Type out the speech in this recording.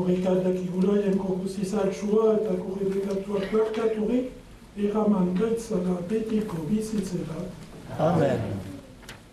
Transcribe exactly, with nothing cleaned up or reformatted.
Korrikatakigula jainkokusi saltsua eta korrikatuak barkaturik, eraman gaitzala betiko bizitzera. Amen.